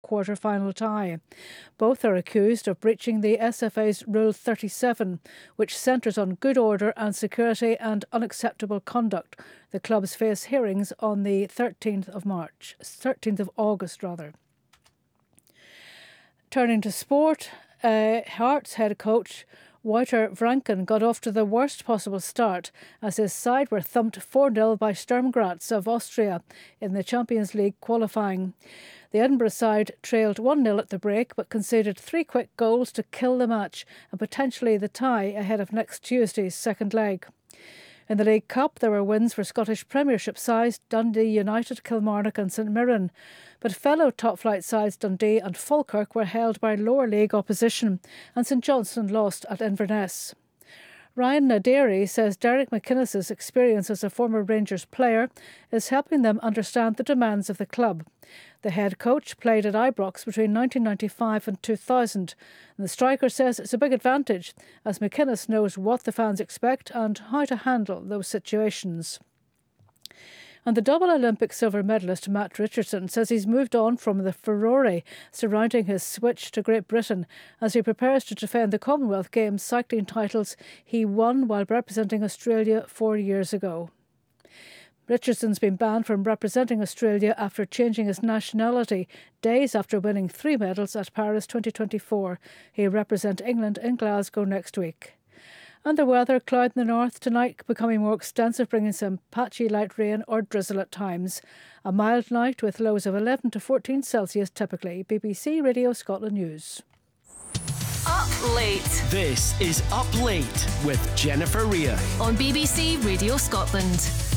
quarter-final tie. Both are accused of breaching the SFA's Rule 37, which centres on good order and security and unacceptable conduct. The clubs face hearings on the 13th of August. Turning to sport, Hearts head coach Wouter Franken got off to the worst possible start as his side were thumped 4-0 by Sturm Graz of Austria in the Champions League qualifying. The Edinburgh side trailed 1-0 at the break but conceded 3 quick goals to kill the match and potentially the tie ahead of next Tuesday's second leg. In the League Cup, there were wins for Scottish Premiership sides Dundee United, Kilmarnock and St Mirren. But fellow top-flight sides Dundee and Falkirk were held by lower league opposition, and St Johnstone lost at Inverness. Ryan Naderi says Derek McInnes's experience as a former Rangers player is helping them understand the demands of the club. The head coach played at Ibrox between 1995 and 2000, and the striker says it's a big advantage as McInnes knows what the fans expect and how to handle those situations. And the double Olympic silver medalist Matt Richardson says he's moved on from the furore surrounding his switch to Great Britain as he prepares to defend the Commonwealth Games cycling titles he won while representing Australia 4 years ago. Richardson's been banned from representing Australia after changing his nationality days after winning 3 medals at Paris 2024. He'll represent England in Glasgow next week. And the weather, cloud in the north tonight, becoming more extensive, bringing some patchy light rain or drizzle at times. A mild night with lows of 11 to 14 Celsius typically. BBC Radio Scotland News. Up Late. This is Up Late with Jennifer Rea on BBC Radio Scotland.